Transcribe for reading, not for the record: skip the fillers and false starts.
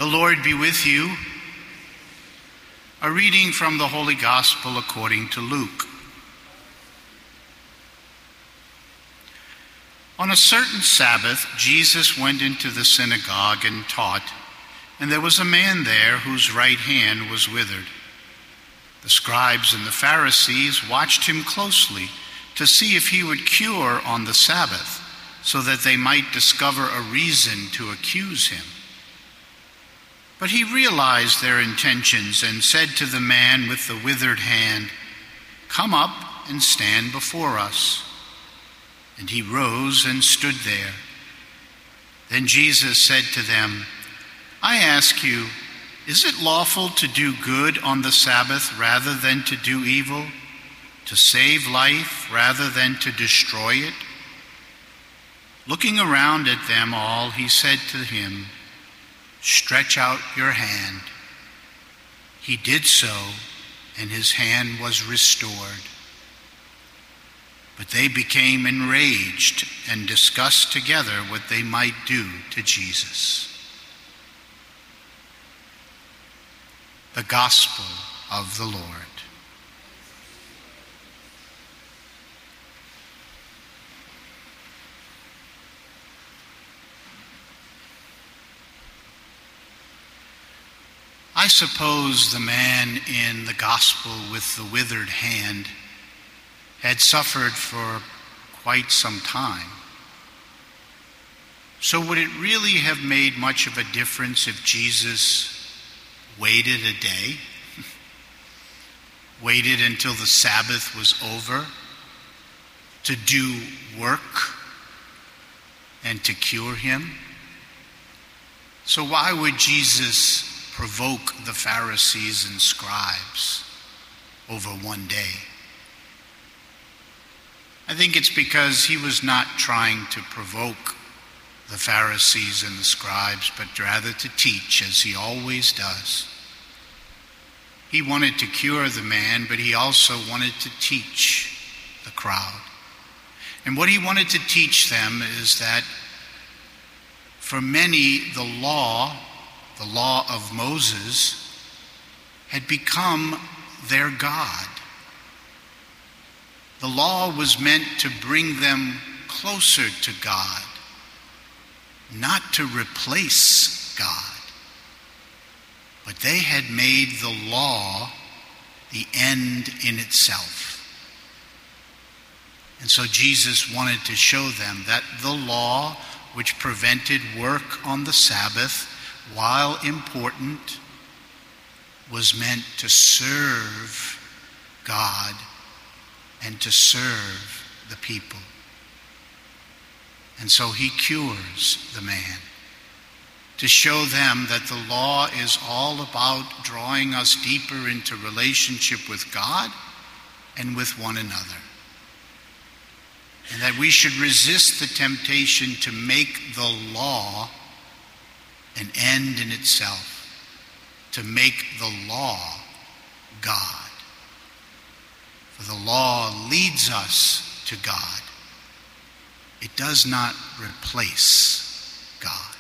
The Lord be with you. A reading from the Holy Gospel according to Luke. On a certain Sabbath, Jesus went into the synagogue and taught, and there was a man there whose right hand was withered. The scribes and the Pharisees watched him closely to see if he would cure on the Sabbath, so that they might discover a reason to accuse him. But he realized their intentions and said to the man with the withered hand, "Come up and stand before us." And he rose and stood there. Then Jesus said to them, "I ask you, is it lawful to do good on the Sabbath rather than to do evil, to save life rather than to destroy it?" Looking around at them all, he said to him, "Stretch out your hand." He did so, and his hand was restored. But they became enraged and discussed together what they might do to Jesus. The Gospel of the Lord. I suppose the man in the gospel with the withered hand had suffered for quite some time. So would it really have made much of a difference if Jesus waited a day? Waited until the Sabbath was over to do work and to cure him? So why would Jesus provoke the Pharisees and scribes over one day? I think it's because he was not trying to provoke the Pharisees and the scribes, but rather to teach, as he always does. He wanted to cure the man, but he also wanted to teach the crowd. And what he wanted to teach them is that for many, the law of Moses had become their God. The law was meant to bring them closer to God, not to replace God. But they had made the law the end in itself. And so Jesus wanted to show them that the law, which prevented work on the Sabbath, while important, was meant to serve God and to serve the people. And so he cures the man to show them that the law is all about drawing us deeper into relationship with God and with one another. And that we should resist the temptation to make the law an end in itself, to make the law God. For the law leads us to God. It does not replace God.